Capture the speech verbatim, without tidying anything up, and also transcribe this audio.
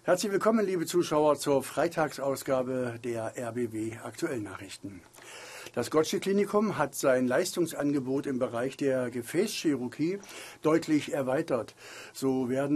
Herzlich willkommen, liebe Zuschauer, zur Freitagsausgabe der R B W Aktuellnachrichten. Das Gottsche Klinikum hat sein Leistungsangebot im Bereich der Gefäßchirurgie deutlich erweitert. So werden